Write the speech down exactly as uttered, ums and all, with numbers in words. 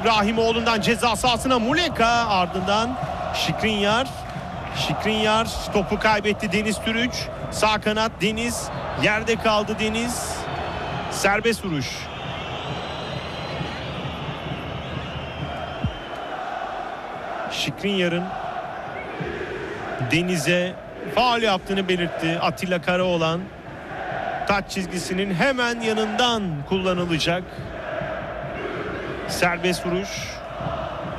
İbrahimoğlu'ndan ceza sahasına Muleka, ardından Skriniar. Skriniar topu kaybetti. Deniz Türüç. Sağ kanat Deniz. Yerde kaldı Deniz. Serbest vuruş. Skriniar'ın Deniz'e faul yaptığını belirtti. Atilla Karaoğlan. Taç çizgisinin hemen yanından kullanılacak. Serbest vuruş.